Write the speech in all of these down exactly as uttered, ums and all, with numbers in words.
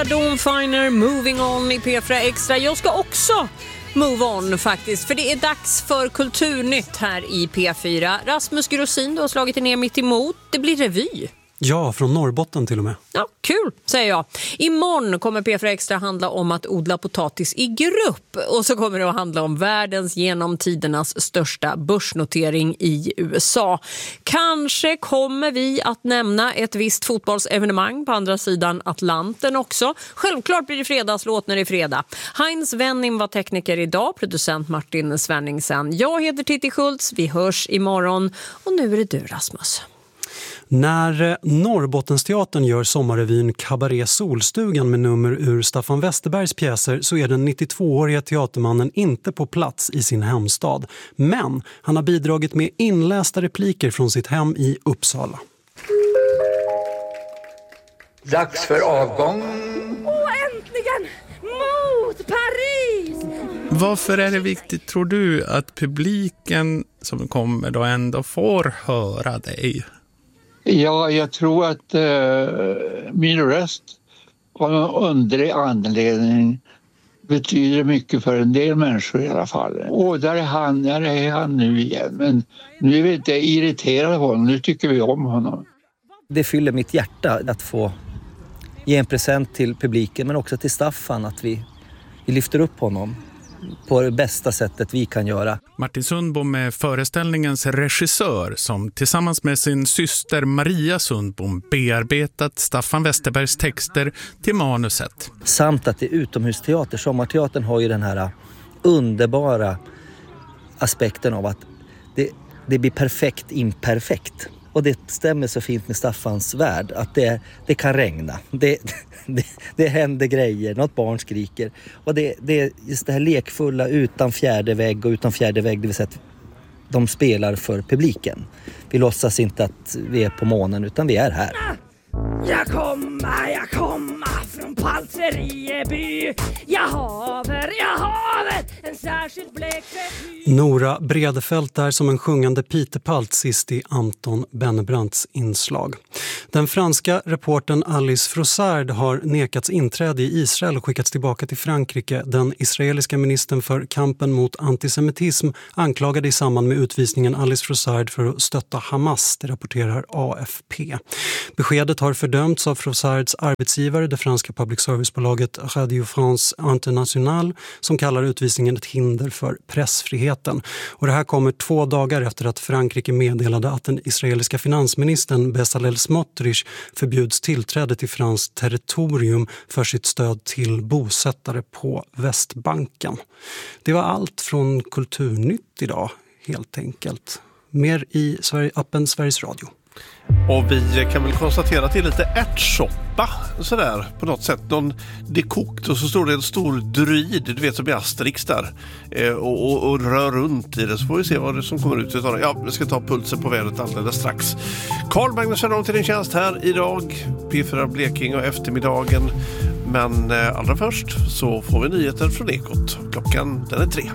Dawn Finer, Moving On i P fyra Extra. Jag ska också move on faktiskt, för det är dags för Kulturnytt här i P fyra. Rasmus Grossin, du har slagit ner mitt emot. Det blir revy. Ja, från Norrbotten till och med. Ja, kul, säger jag. Imorgon kommer P fyra Extra handla om att odla potatis i grupp. Och så kommer det att handla om världens genom tidernas största börsnotering i U S A. Kanske kommer vi att nämna ett visst fotbollsevenemang på andra sidan Atlanten också. Självklart blir det fredagslåt när det är fredag. Heinz Wenning var tekniker idag, producent Martin Svenningsen. Jag heter Titti Schultz, vi hörs imorgon. Och nu är det du, Rasmus. När Norrbottensteatern gör sommarrevyn Kabaré Solstugan med nummer ur Staffan Westerbergs pjäser så är den nittiotvååriga teatermannen inte på plats i sin hemstad. Men han har bidragit med inlästa repliker från sitt hem i Uppsala. Dags för avgång. Åh, äntligen! Mot Paris! Varför är det viktigt, tror du, att publiken som kommer då ändå får höra dig? Ja, jag tror att eh, min röst av någon underlig anledning betyder mycket för en del människor i alla fall. Och där är han, där är han nu igen. Men nu är vi inte irriterade på honom, nu tycker vi om honom. Det fyller mitt hjärta att få ge en present till publiken, men också till Staffan, att vi, vi lyfter upp honom på det bästa sättet vi kan göra. Martin Sundbom är föreställningens regissör som tillsammans med sin syster Maria Sundbom bearbetat Staffan Westerbergs texter till manuset. Samt att det är utomhusteater. Sommarteatern har ju den här underbara aspekten av att det, det blir perfekt imperfekt. Och det stämmer så fint med Staffans värld att det, det kan regna. Det, det, det händer grejer, något barn skriker. Och det, det är just det här lekfulla utan fjärde vägg och utan fjärde vägg, det vill säga att de spelar för publiken. Vi låtsas inte att vi är på månen utan vi är här. Jag kommer, jag kommer från Palterieby. Jag haver, jag haver en särskild blek. Nora Bredefält är som en sjungande Pitepalt sist i Anton Bennebrandts inslag. Den franska reportern Alice Frossard har nekats inträde i Israel och skickats tillbaka till Frankrike. Den israeliska ministern för kampen mot antisemitism anklagade i samband med utvisningen Alice Frossard för att stötta Hamas, det rapporterar A F P. Beskedet har fördömts av Frossards arbetsgivare, det franska public service-bolaget Radio France International, som kallar utvisningen ett hinder för pressfriheten. Och det här kommer två dagar efter att Frankrike meddelade att den israeliska finansministern Bezalel Smotrich förbjuds tillträde till franskt territorium för sitt stöd till bosättare på Västbanken. Det var allt från Kulturnytt idag, helt enkelt. Mer i Sverige, appen Sveriges Radio. Och vi kan väl konstatera att det är lite ärtsoppa sådär på något sätt. Någon, det är kokt och så står det en stor druid, du vet, som är Asterix där eh, och, och, och rör runt i det. Så får vi se vad det som kommer ut utav det. Ja, vi ska ta pulsen på vädret alldeles strax. Carl Magnus Svenning till din tjänst här idag. P fyra Blekinge och eftermiddagen. Men eh, allra först så får vi nyheter från Ekot. Klockan den är tre.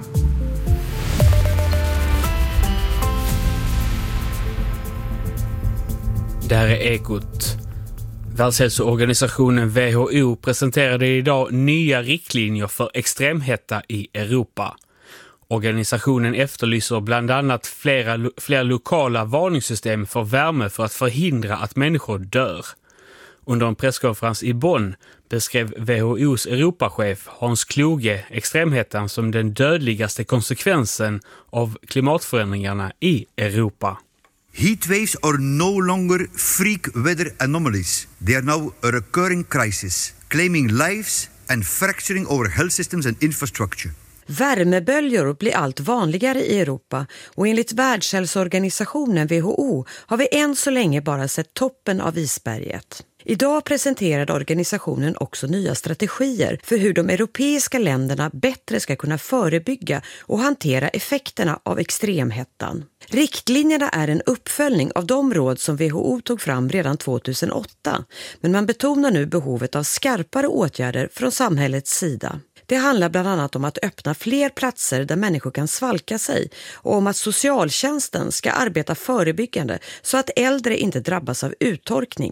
Det här är Ekot. Världshälsoorganisationen W H O presenterade idag nya riktlinjer för extremhetta i Europa. Organisationen efterlyser bland annat flera, flera lokala varningssystem för värme för att förhindra att människor dör. Under en presskonferens i Bonn beskrev W H O:s Europachef Hans Kluge extremhettan som den dödligaste konsekvensen av klimatförändringarna i Europa. Heat waves are no longer freak weather anomalies. They are now a recurring crisis, claiming lives and fracturing our health systems and infrastructure. Värmeböljor blir allt vanligare i Europa och enligt Världshälsoorganisationen W H O har vi än så länge bara sett toppen av isberget. Idag presenterade organisationen också nya strategier för hur de europeiska länderna bättre ska kunna förebygga och hantera effekterna av extremhettan. Riktlinjerna är en uppföljning av de råd som W H O tog fram redan tjugohundraåtta, men man betonar nu behovet av skarpare åtgärder från samhällets sida. Det handlar bland annat om att öppna fler platser där människor kan svalka sig och om att socialtjänsten ska arbeta förebyggande så att äldre inte drabbas av uttorkning.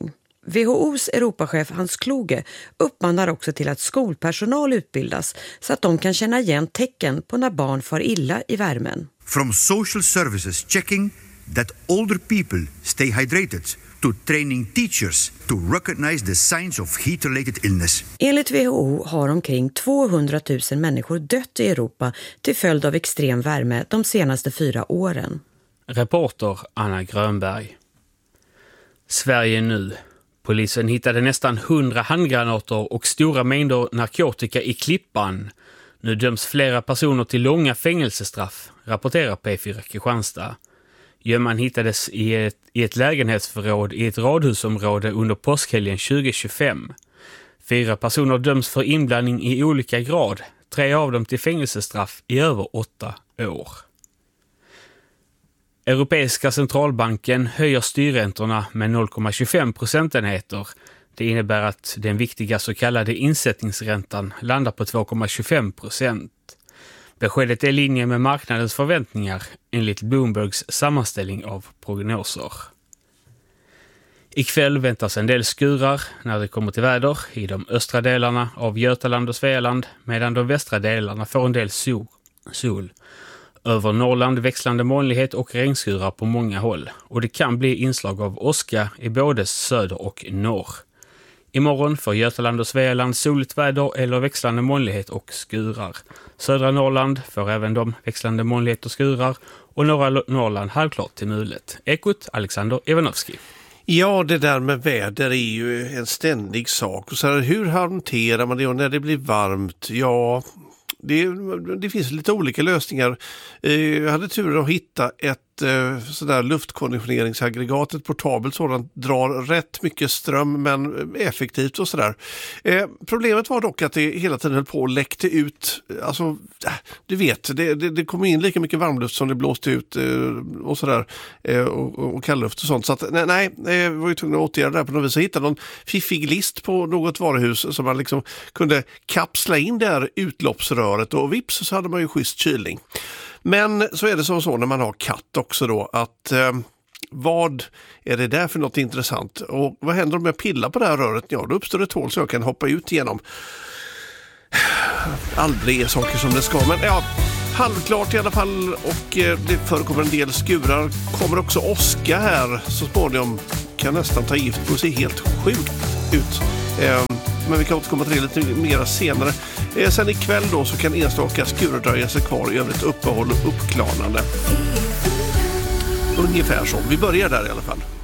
W H O:s Europachef Hans Kluge uppmanar också till att skolpersonal utbildas så att de kan känna igen tecken på när barn far illa i värmen. From social services checking that older people stay hydrated to training teachers to recognize the signs of heat-related illness. Enligt W H O har omkring tvåhundratusen människor dött i Europa till följd av extrem värme de senaste fyra åren. Reporter Anna Grönberg. Sverige nu. Polisen hittade nästan hundra handgranater och stora mängder narkotika i Klippan. Nu döms flera personer till långa fängelsestraff, rapporterar P fyra Kristianstad. Gömman hittades i ett, i ett lägenhetsförråd i ett radhusområde under påskhelgen tjugo tjugofem. Fyra personer döms för inblandning i olika grad, tre av dem till fängelsestraff i över åtta år. Europeiska centralbanken höjer styrräntorna med noll komma tjugofem procentenheter. Det innebär att den viktiga så kallade insättningsräntan landar på två komma tjugofem procent. Beskedet är i linje med marknadens förväntningar enligt Bloombergs sammanställning av prognoser. Ikväll väntas en del skurar när det kommer till väder i de östra delarna av Götaland och Svealand, medan de västra delarna får en del sol. sol. Över Norrland växlande molnighet och regnskurar på många håll, och det kan bli inslag av åska i både söder och norr. Imorgon får Götaland och Svealand soligt väder eller växlande molnighet och skurar. Södra Norrland får även de växlande molnighet och skurar, och norra Norrland halvklart till mulet. Ekot Alexander Ivanovski. Ja, det där med väder är ju en ständig sak. Och så här, hur hanterar man det och när det blir varmt? Ja, det, det finns lite olika lösningar. Jag hade tur att hitta ett sådär luftkonditioneringsaggregat, ett portabelt sådant, drar rätt mycket ström men effektivt och sådär. Eh, problemet var dock att det hela tiden höll på att läckte ut, alltså du vet, det, det, det kom in lika mycket varmluft som det blåste ut eh, och sådär eh, och, och kallluft och sånt, så att nej, nej jag var ju tvungen att åtgärda det här på något vis. Jag hittade någon fiffig list på något varuhus som man liksom kunde kapsla in det här utloppsröret, och vips så hade man ju schysst kylning. Men så är det som så när man har katt också då, att eh, vad är det där för något intressant? Och vad händer om jag pillar på det här röret? Ja, då uppstår ett hål så jag kan hoppa ut igenom. Aldrig är saker som det ska, men ja, halvklart i alla fall, och eh, det förekommer en del skurar. Kommer också åska här så småningom, kan nästan ta gift på sig, helt sjukt ut. Eh, men vi kan återkomma till det lite mer senare. Eh, sen ikväll då så kan enstaka skurar dröja sig kvar, i övrigt uppehåll och uppklarnande. Ungefär så. Vi börjar där i alla fall.